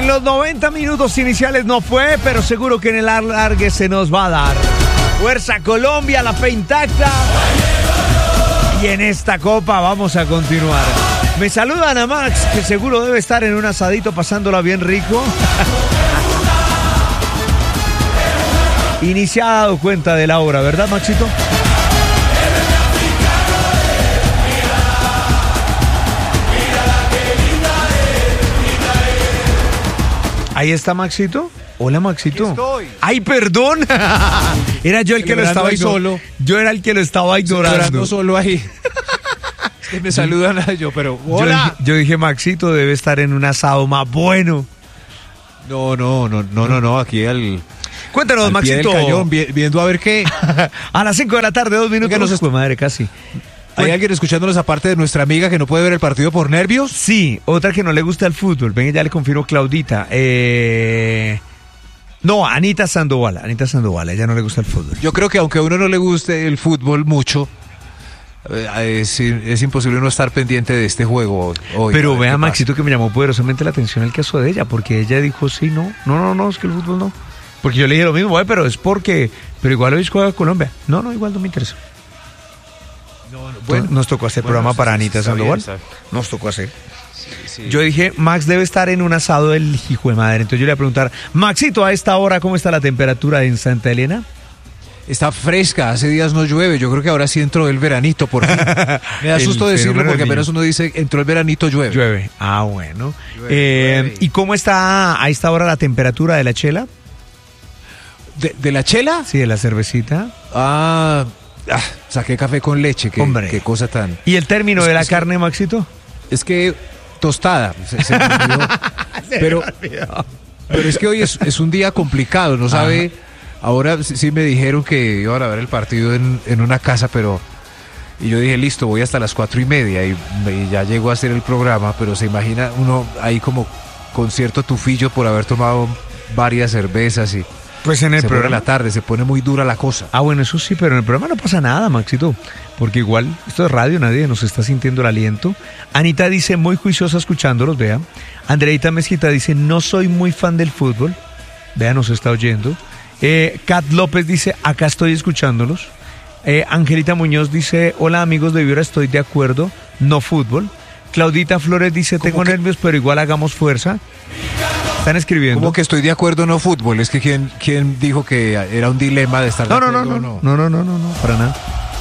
En los 90 minutos iniciales no fue, pero seguro que en el alargue se nos va a dar. Fuerza Colombia, la fe intacta. Y en esta copa vamos a continuar. Me saludan a Max, que seguro debe estar en un asadito pasándola bien rico. Y ni se ha dado cuenta de la hora, ¿verdad, Maxito? Ahí está Maxito. Hola, Maxito. Estoy. Ay, perdón. Era yo el que lo estaba solo. Yo era el que lo estaba ignorando. Solo ahí. Es que me saludan a yo, pero hola. Yo dije, Maxito debe estar en un asado más bueno. No. Aquí Cuéntanos, al pie Maxito. del cañón, viendo a ver qué. A las 5 de la tarde, 2 minutos. Que nos Pues madre, casi. ¿Hay alguien escuchándonos aparte de nuestra amiga que no puede ver el partido por nervios? Sí, otra que no le gusta el fútbol. Venga, ya le confirmo, Claudita. No, Anita Sandoval, a ella no le gusta el fútbol. Yo creo que aunque a uno no le guste el fútbol mucho, es imposible no estar pendiente de este juego hoy. Pero vea, Maxito, que me llamó poderosamente la atención el caso de ella, porque ella dijo, sí, no, es que el fútbol no. Porque yo le dije lo mismo, pero es porque, pero igual hoy juega Colombia. No, igual no me interesa. Bueno, nos tocó hacer programa para Anita Sandoval. Nos tocó hacer. Sí. Yo dije, Max debe estar en un asado del hijo de madre. Entonces yo le iba a preguntar, Maxito, a esta hora, ¿cómo está la temperatura en Santa Elena? Está fresca, hace días no llueve. Yo creo que ahora sí entró el veranito. Porque me da susto decirlo porque apenas uno dice, entró el veranito, llueve. Llueve. Ah, bueno. Llueve. ¿Y cómo está a esta hora la temperatura de la chela? ¿De la chela? Sí, de la cervecita. Saqué café con leche. Qué cosa tan... ¿Y el término de la carne, Maxito? Es que tostada. Se me olvidó. Pero es que hoy es un día complicado, ¿no sabe? Ahora sí me dijeron que iban a ver el partido en una casa, pero... Y yo dije, listo, voy hasta las 4:30 y ya llego a hacer el programa, pero se imagina uno ahí como con cierto tufillo por haber tomado varias cervezas y... Pues en el programa. La tarde se pone muy dura la cosa. Bueno, eso sí, pero en el programa no pasa nada, Maxito, porque igual esto es radio, nadie nos está sintiendo el aliento. Anita dice, muy juiciosa escuchándolos, vea. Andreita Mezquita dice, no soy muy fan del fútbol, vea, nos está oyendo. Kat López dice, acá estoy escuchándolos. Angelita Muñoz dice, hola amigos de Vibra, estoy de acuerdo, no fútbol. Claudita Flores dice, tengo nervios, pero igual hagamos fuerza. Están escribiendo. ¿Cómo que estoy de acuerdo, no fútbol? Es que ¿quién dijo que era un dilema de estar de acuerdo? No, para nada.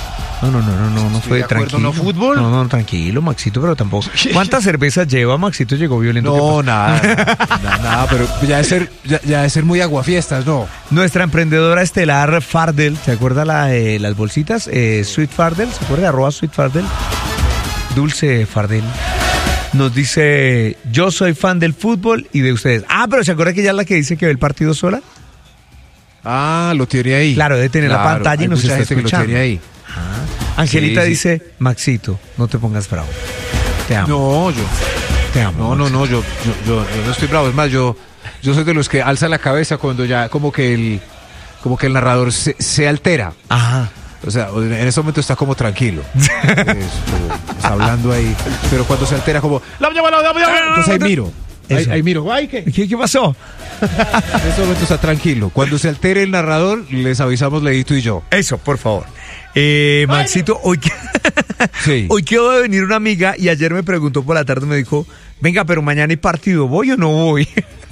No fue tranquilo. ¿No fútbol? No, tranquilo, Maxito, pero tampoco. ¿Cuántas cervezas lleva, Maxito? Llegó violento. No, nada, pero ya de ser muy aguafiestas, ¿no? Nuestra emprendedora estelar Fardel, ¿se acuerda las bolsitas? Sweet Fardel, ¿se acuerda? @Sweet Fardel. Dulce Fardel. Nos dice, yo soy fan del fútbol y de ustedes. Pero ¿se acuerda que ella es la que dice que ve el partido sola? Lo tiene ahí. Claro, debe tener la pantalla y nos está escuchando. Que lo tiene ahí. Angelita dice, Maxito, no te pongas bravo. Te amo. Te amo. No, yo no estoy bravo. Es más, yo soy de los que alza la cabeza cuando ya como que el narrador se altera. Ajá. O sea, en ese momento está como tranquilo. Está hablando ahí. Pero cuando se altera como... Entonces ahí miro. Ahí miro. Ay, ¿Qué pasó? En ese momento está tranquilo. Cuando se altere el narrador, les avisamos Leito y yo. Eso, por favor. Maxito, hoy quedó de venir una amiga y ayer me preguntó por la tarde, me dijo, venga, pero mañana hay partido, ¿voy o no voy?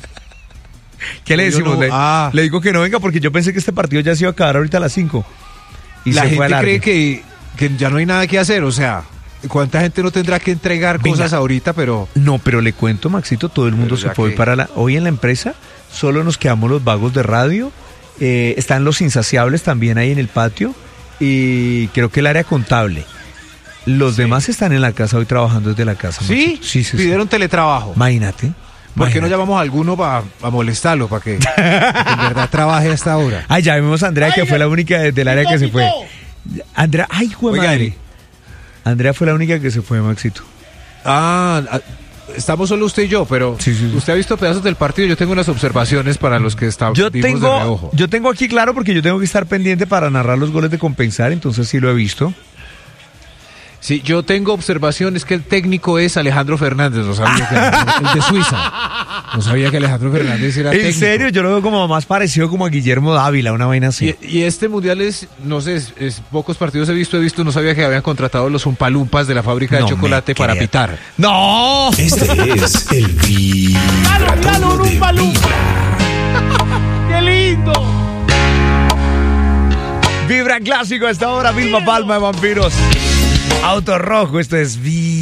¿Qué le decimos? Le digo que no venga porque yo pensé que este partido ya se iba a acabar ahorita a las 5. Y la gente cree que ya no hay nada que hacer, o sea, ¿cuánta gente no tendrá que entregar cosas ahorita, pero...? No, pero le cuento, Maxito, todo el mundo se fue para hoy en la empresa, solo nos quedamos los vagos de radio, están los insaciables también ahí en el patio, y creo que el área contable. Los demás están en la casa hoy trabajando desde la casa. ¿Sí? Sí. Pidieron teletrabajo. Imagínate. ¿Por qué no llamamos a alguno para molestarlo, para que en verdad trabaje hasta ahora? Ya vimos a Andrea, que fue la única del área que se fue. Andrea, madre. Andrea fue la única que se fue, Maxito. Estamos solo usted y yo, pero sí. Usted ha visto pedazos del partido. Yo tengo unas observaciones para los que están. Yo tengo aquí claro, porque yo tengo que estar pendiente para narrar los goles de compensar, entonces sí lo he visto. Sí, yo tengo observaciones que el técnico es Alejandro Fernández, ¿lo sabía? El de Suiza. No sabía que Alejandro Fernández era ¿En técnico. serio? Yo lo veo como más parecido como a Guillermo Dávila, una vaina así. Y este mundial es, no sé, es pocos partidos he visto, no sabía que habían contratado los Umpalumpas de la fábrica de No chocolate me para crea. pitar. ¡No! Este es el Vibratón de Vibra. ¡Qué lindo! Vibra clásico a esta hora, Vilma Palma de Vampiros. Auto Rojo, esto es